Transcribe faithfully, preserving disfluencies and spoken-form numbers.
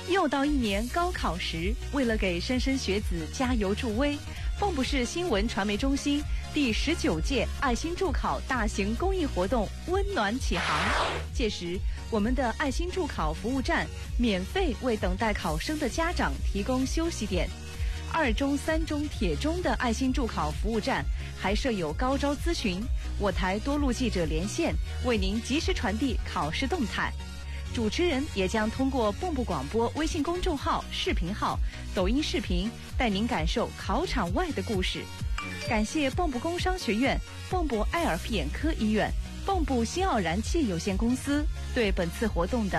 又到一年高考时，为了给莘莘学子加油助威，蚌埠市新闻传媒中心第十九届爱心助考大型公益活动温暖启航。届时，我们的爱心助考服务站免费为等待考生的家长提供休息点。二中、三中、铁中的爱心助考服务站还设有高招咨询，我台多路记者连线，为您及时传递考试动态。主持人也将通过蚌埠广播微信公众号、视频号、抖音视频，带您感受考场外的故事。感谢蚌埠工商学院、蚌埠爱尔夫眼科医院、蚌埠新奥燃气有限公司对本次活动的